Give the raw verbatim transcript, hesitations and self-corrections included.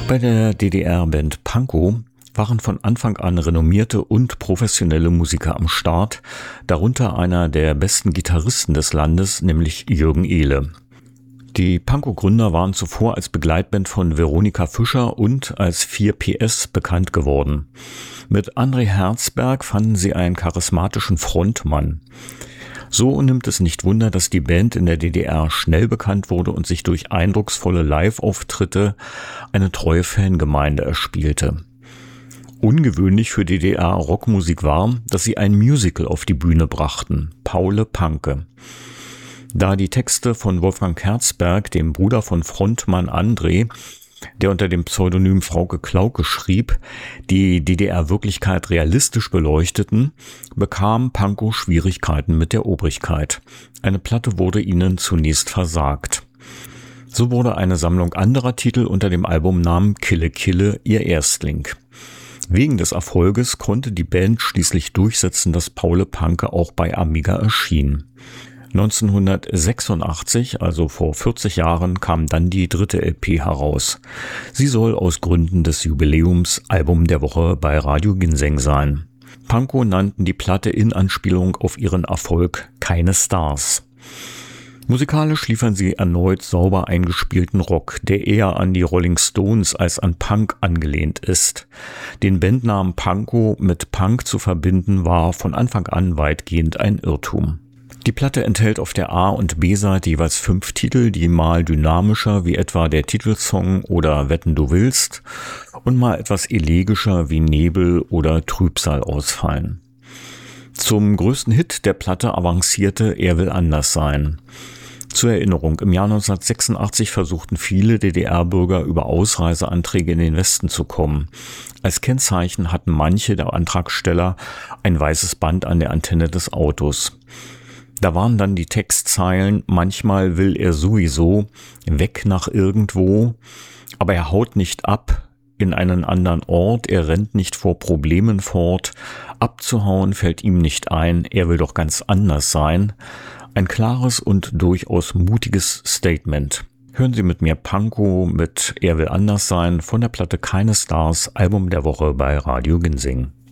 Bei der D D R-Band Pankow waren von Anfang an renommierte und professionelle Musiker am Start, darunter einer der besten Gitarristen des Landes, nämlich Jürgen Ehle. Die Pankow-Gründer waren zuvor als Begleitband von Veronika Fischer und als vier P S bekannt geworden. Mit André Herzberg fanden sie einen charismatischen Frontmann. So nimmt es nicht Wunder, dass die Band in der D D R schnell bekannt wurde und sich durch eindrucksvolle Live-Auftritte eine treue Fangemeinde erspielte. Ungewöhnlich für D D R-Rockmusik war, dass sie ein Musical auf die Bühne brachten, Paule Panke. Da die Texte von Wolfgang Herzberg, dem Bruder von Frontmann André, der unter dem Pseudonym Frauke Klauke schrieb, die D D R-Wirklichkeit realistisch beleuchteten, bekam Pankow Schwierigkeiten mit der Obrigkeit. Eine Platte wurde ihnen zunächst versagt. So wurde eine Sammlung anderer Titel unter dem Albumnamen Kille Kille ihr Erstling. Wegen des Erfolges konnte die Band schließlich durchsetzen, dass Paule Panke auch bei Amiga erschien. neunzehnhundertsechsundachtzig, also vor vierzig Jahren, kam dann die dritte L P heraus. Sie soll aus Gründen des Jubiläums Album der Woche bei Radio Ginseng sein. Pankow nannten die Platte in Anspielung auf ihren Erfolg Keine Stars. Musikalisch liefern sie erneut sauber eingespielten Rock, der eher an die Rolling Stones als an Punk angelehnt ist. Den Bandnamen Pankow mit Punk zu verbinden, war von Anfang an weitgehend ein Irrtum. Die Platte enthält auf der A- und B-Seite jeweils fünf Titel, die mal dynamischer wie etwa der Titelsong oder Wetten du willst und mal etwas elegischer wie Nebel oder Trübsal ausfallen. Zum größten Hit der Platte avancierte Er will anders sein. Zur Erinnerung, im Jahr neunzehnhundertsechsundachtzig versuchten viele D D R-Bürger über Ausreiseanträge in den Westen zu kommen. Als Kennzeichen hatten manche der Antragsteller ein weißes Band an der Antenne des Autos. Da waren dann die Textzeilen: Manchmal will er sowieso weg nach irgendwo, aber er haut nicht ab in einen anderen Ort, er rennt nicht vor Problemen fort, abzuhauen fällt ihm nicht ein, er will doch ganz anders sein. Ein klares und durchaus mutiges Statement. Hören Sie mit mir Pankow mit Er will anders sein von der Platte Keine Stars, Album der Woche bei Radio Ginseng.